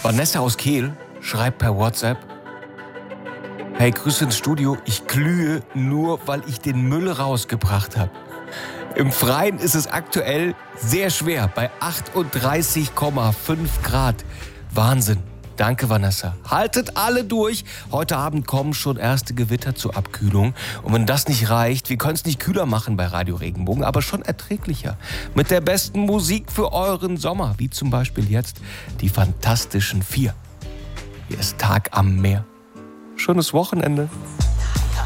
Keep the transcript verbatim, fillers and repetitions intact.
Vanessa aus Kehl schreibt per WhatsApp: Hey, Grüße ins Studio. Ich glühe nur, weil ich den Müll rausgebracht habe. Im Freien ist es aktuell sehr schwer, bei achtunddreißig Komma fünf Grad. Wahnsinn. Danke, Vanessa. Haltet alle durch. Heute Abend kommen schon erste Gewitter zur Abkühlung. Und wenn das nicht reicht, wir können es nicht kühler machen bei Radio Regenbogen, aber schon erträglicher. Mit der besten Musik für euren Sommer, wie zum Beispiel jetzt die Fantastischen Vier. Hier ist Tag am Meer. Schönes Wochenende.